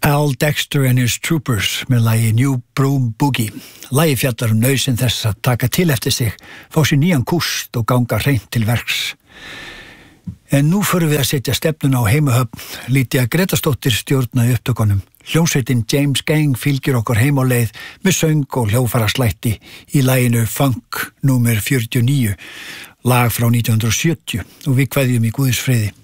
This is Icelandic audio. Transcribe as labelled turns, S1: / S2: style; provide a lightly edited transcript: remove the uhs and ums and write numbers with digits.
S1: Al Dexter and his Troopers með lagi New Broom Boogie. Lagið fjallar nauðsyn þess að taka til eftir sig, fá sér nýjan kúst og ganga hreint til verks. En nú förum við að setja stefnuna á heimahöfn. Lítja Gretastóttir stjórnaði upptökunum. Hljómsveitin James Gang fylgir okkur heim á leið með söng og hljóðfaraslætti í laginu Funk númer 49, lag frá 1970 og við kveðjum í Guðs friði.